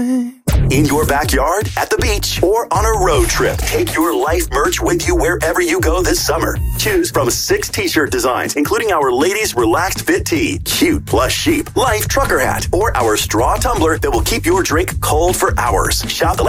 In your backyard, at the beach, or on a road trip, take your Life merch with you wherever you go this summer. Choose from 6 t-shirt designs, including our ladies' relaxed fit tee, cute plush sheep, Life trucker hat, or our straw tumbler that will keep your drink cold for hours. Shop the